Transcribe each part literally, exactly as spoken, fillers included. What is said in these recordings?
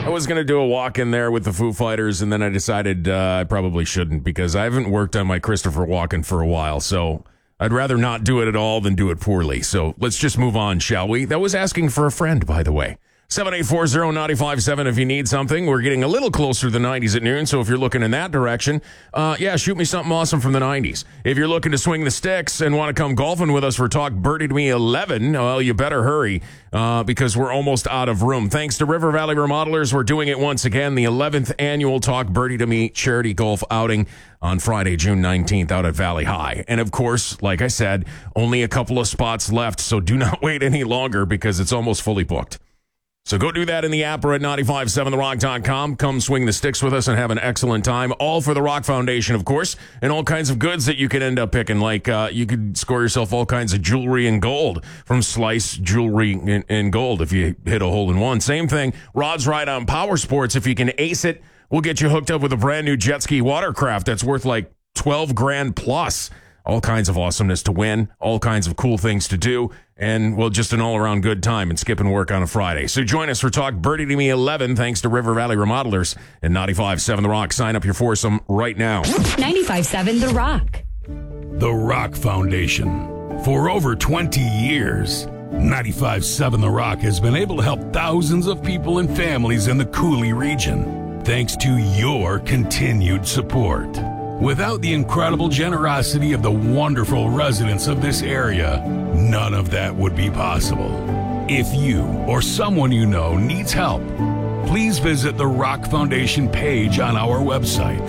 I was going to do a walk in there with the Foo Fighters, and then I decided uh, I probably shouldn't because I haven't worked on my Christopher Walken for a while, so I'd rather not do it at all than do it poorly. So let's just move on, shall we? That was asking for a friend, by the way. seven eight four zero nine five seven if you need something. We're getting a little closer to the nineties at noon, so if you're looking in that direction, uh, yeah, shoot me something awesome from the nineties. If you're looking to swing the sticks and want to come golfing with us for Talk Birdie to Me eleven, well, you better hurry uh, because we're almost out of room. Thanks to River Valley Remodelers, we're doing it once again, the eleventh annual Talk Birdie to Me charity golf outing on Friday, June nineteenth out at Valley High. And of course, like I said, only a couple of spots left, so do not wait any longer because it's almost fully booked. So go do that in the app or at nine five seven the rock dot com. Come swing the sticks with us and have an excellent time. All for the Rock Foundation, of course, and all kinds of goods that you could end up picking. Like uh, you could score yourself all kinds of jewelry in gold from Slice Jewelry in, in Gold if you hit a hole in one. Same thing, Rod's Ride on Power Sports. If you can ace it, we'll get you hooked up with a brand new jet ski watercraft that's worth like twelve grand plus. All kinds of awesomeness to win, all kinds of cool things to do, and, well, just an all-around good time and skipping work on a Friday. So join us for Talk Birdie to Me eleven, thanks to River Valley Remodelers and ninety-five point seven The Rock. Sign up your foursome right now. ninety-five point seven The Rock. The Rock Foundation. For over twenty years, ninety-five point seven The Rock has been able to help thousands of people and families in the Cooley region, thanks to your continued support. Without the incredible generosity of the wonderful residents of this area, none of that would be possible. If you or someone you know needs help, please visit the Rock Foundation page on our website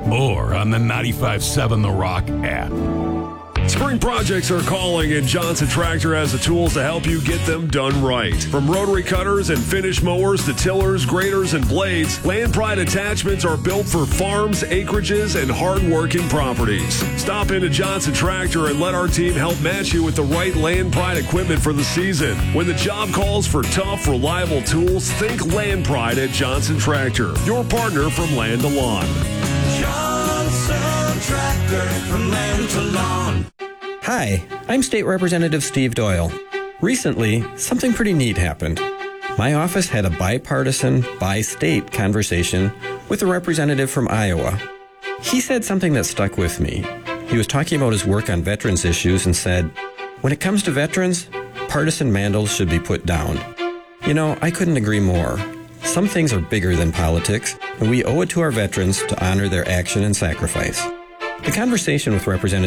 or on the ninety-five point seven The Rock app. Spring projects are calling, and Johnson Tractor has the tools to help you get them done right. From rotary cutters and finish mowers to tillers, graders, and blades, Land Pride attachments are built for farms, acreages, and hard-working properties. Stop into Johnson Tractor and let our team help match you with the right Land Pride equipment for the season. When the job calls for tough, reliable tools, think Land Pride at Johnson Tractor, your partner from land to lawn. Johnson Tractor, from land to lawn. Hi, I'm State Representative Steve Doyle. Recently, something pretty neat happened. My office had a bipartisan, bi-state conversation with a representative from Iowa. He said something that stuck with me. He was talking about his work on veterans issues and said, when it comes to veterans, partisan mandals should be put down. You know, I couldn't agree more. Some things are bigger than politics, and we owe it to our veterans to honor their action and sacrifice. The conversation with Representative